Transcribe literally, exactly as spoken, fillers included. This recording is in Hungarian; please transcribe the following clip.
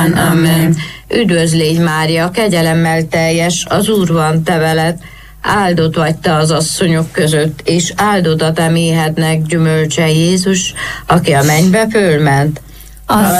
korán. Amen. Üdvözl légy, Mária, kegyelemmel teljes, az Úr van te veled, áldott vagy te az asszonyok között, és áldott a te méhednek gyümölcse Jézus, aki a mennybe fölment. Az